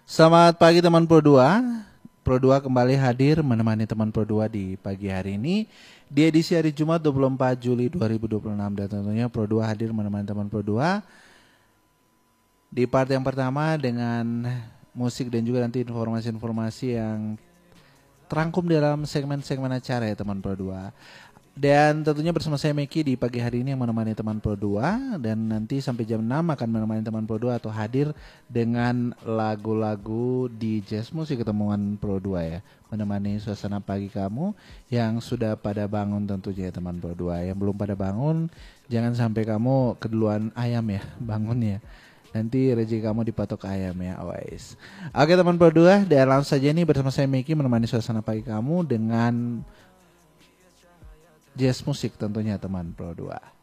Selamat pagi teman Pro 2. Pro 2 kembali hadir menemani teman Pro 2 di pagi hari ini di edisi hari Jumat 24 Juli 2026 dan tentunya Pro 2 hadir menemani teman Pro 2 di part yang pertama dengan musik dan juga nanti informasi-informasi yang terangkum dalam segmen-segmen acara ya teman Pro 2. Dan tentunya bersama saya Meki di pagi hari ini yang menemani teman Pro 2. Dan nanti sampai jam 6 akan menemani teman Pro 2 atau hadir dengan lagu-lagu di Jazz Musik Ketemuan Pro 2 ya. Menemani suasana pagi kamu yang sudah pada bangun tentunya ya teman Pro 2. Yang belum pada bangun jangan sampai kamu keduluan ayam ya bangun ya. Nanti rezeki kamu dipatok ayam ya, always. Oke teman Pro 2, dan langsung saja nih bersama saya Meki menemani suasana pagi kamu dengan Jazz Musik tentunya teman Pro 2.